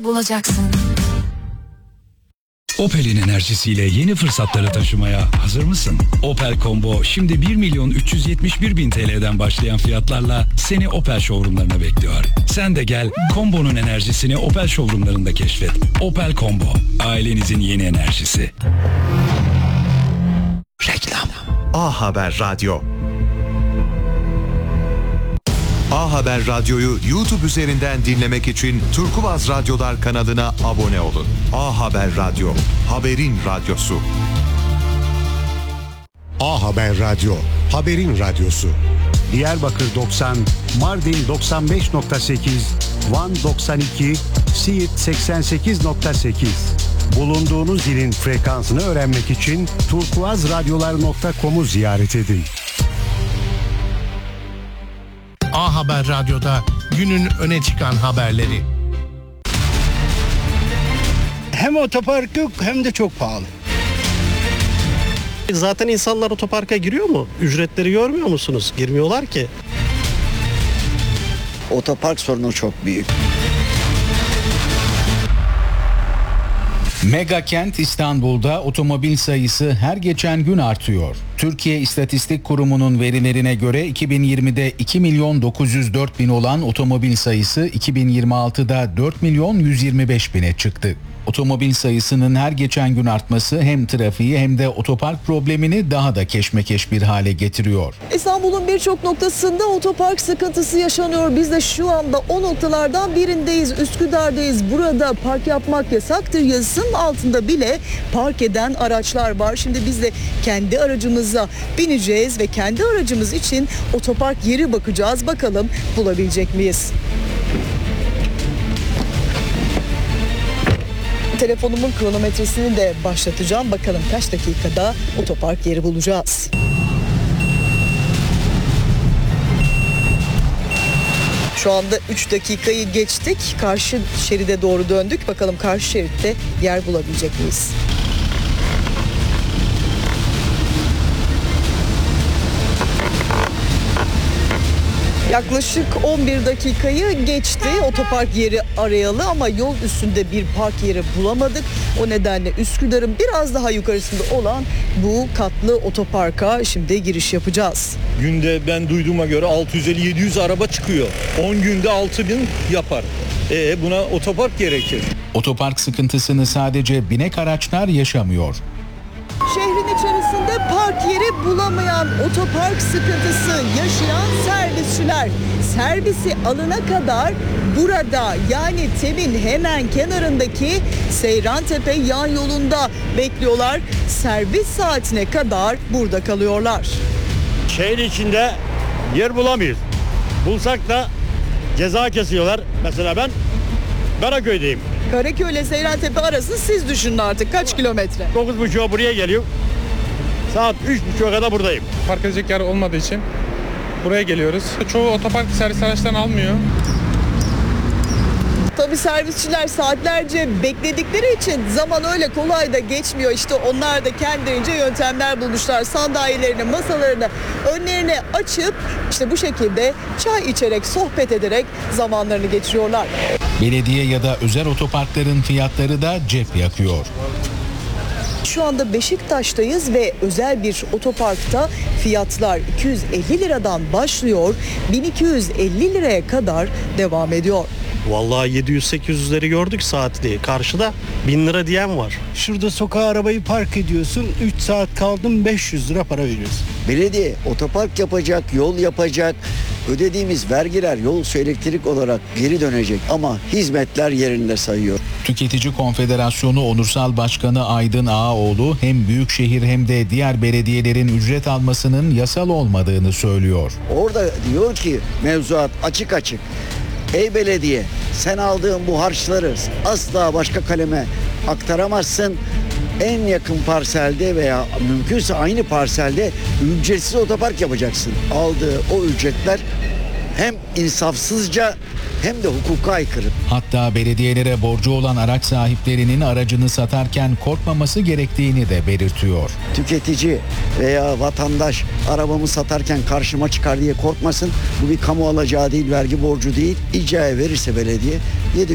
bulacaksın. Opel'in enerjisiyle yeni fırsatları taşımaya hazır mısın? Opel Combo şimdi 1.371.000 TL'den başlayan fiyatlarla seni Opel showroomlarına bekliyor. Sen de gel Combo'nun enerjisini Opel showroomlarında keşfet. Opel Combo, ailenizin yeni enerjisi. Reklam. A Haber Radyo. A Haber Radyo'yu YouTube üzerinden dinlemek için Turkuaz Radyolar kanalına abone olun. A Haber Radyo, haberin radyosu. A Haber Radyo, haberin radyosu. Diyarbakır 90, Mardin 95.8, Van 92, Siirt 88.8. Bulunduğunuz ilin frekansını öğrenmek için turkuazradyolar.com'u ziyaret edin. A Haber Radyo'da günün öne çıkan haberleri. Hem otopark yok hem de çok pahalı. Zaten insanlar otoparka giriyor mu? Ücretleri görmüyor musunuz? Girmiyorlar ki. Otopark sorunu çok büyük. Mega kent İstanbul'da otomobil sayısı her geçen gün artıyor. Türkiye İstatistik Kurumu'nun verilerine göre 2020'de 2.904.000 olan otomobil sayısı 2026'da 4.125.000'e çıktı. Otomobil sayısının her geçen gün artması hem trafiği hem de otopark problemini daha da keşmekeş bir hale getiriyor. İstanbul'un birçok noktasında otopark sıkıntısı yaşanıyor. Biz de şu anda o noktalardan birindeyiz. Üsküdar'dayız. Burada park yapmak yasaktır yazısının altında bile park eden araçlar var. Şimdi biz de kendi aracımıza bineceğiz ve kendi aracımız için otopark yeri bakacağız. Bakalım bulabilecek miyiz? Telefonumun kronometresini de başlatacağım. Bakalım kaç dakikada otopark yeri bulacağız. Şu anda 3 dakikayı geçtik. Karşı şeride doğru döndük. Bakalım karşı şeritte yer bulabilecek miyiz? Yaklaşık 11 dakikayı geçti otopark yeri arayalı ama yol üstünde bir park yeri bulamadık. O nedenle Üsküdar'ın biraz daha yukarısında olan bu katlı otoparka şimdi giriş yapacağız. Günde ben duyduğuma göre 650-700 araba çıkıyor. 10 günde 6000 yapar. Buna otopark gerekir. Otopark sıkıntısını sadece binek araçlar yaşamıyor. Şehrin içerisinde park yeri bulamayan, otopark sıkıntısı yaşayan servisçiler. Servisi alana kadar burada, yani TEM'in hemen kenarındaki Seyrantepe yan yolunda bekliyorlar. Servis saatine kadar burada kalıyorlar. Şehir içinde yer bulamıyoruz. Bulsak da ceza kesiyorlar. Mesela ben Karaköy'deyim. Karaköy ile Seyrantepe arası siz düşünün artık kaç kilometre? 9.30'a buraya geliyor. Saat 3.30'a kadar buradayım. Park edecek yer olmadığı için buraya geliyoruz. Çoğu otopark servis araçlarını almıyor. Tabii servisçiler saatlerce bekledikleri için zaman öyle kolay da geçmiyor. İşte onlar da kendilerince yöntemler bulmuşlar. Sandalyelerini, masalarını önlerine açıp işte bu şekilde çay içerek, sohbet ederek zamanlarını geçiriyorlar. Belediye ya da özel otoparkların fiyatları da cep yakıyor. Şu anda Beşiktaş'tayız ve özel bir otoparkta fiyatlar 250 liradan başlıyor, 1250 liraya kadar devam ediyor. Vallahi 700-800'leri gördük saatliği. Karşıda 1000 lira diyen var. Şurada sokağa arabayı park ediyorsun. 3 saat kaldım 500 lira para veriyorsun. Belediye otopark yapacak, yol yapacak. Ödediğimiz vergiler yol su elektrik olarak geri dönecek ama hizmetler yerinde sayıyor. Tüketici Konfederasyonu Onursal Başkanı Aydın Ağaoğlu hem büyükşehir hem de diğer belediyelerin ücret almasının yasal olmadığını söylüyor. Orada diyor ki mevzuat açık açık. Ey belediye, sen aldığın bu harçları asla başka kaleme aktaramazsın. En yakın parselde veya mümkünse aynı parselde ücretsiz otopark yapacaksın. Aldığı o ücretler hem insafsızca hem de hukuka aykırı. Hatta belediyelere borcu olan araç sahiplerinin aracını satarken korkmaması gerektiğini de belirtiyor. Tüketici veya vatandaş arabamı satarken karşıma çıkar diye korkmasın. Bu bir kamu alacağı değil, vergi borcu değil. İcraya verirse belediye